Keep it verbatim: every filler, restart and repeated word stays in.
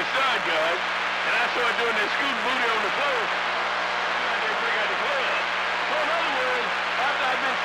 shotgun, and I started doing that scoot booty on the floor.